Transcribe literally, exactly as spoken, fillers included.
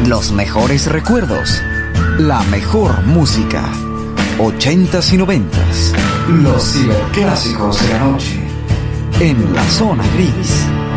Los mejores recuerdos, la mejor música, ochentas y noventas, los ciberclásicos de la noche, en la zona gris.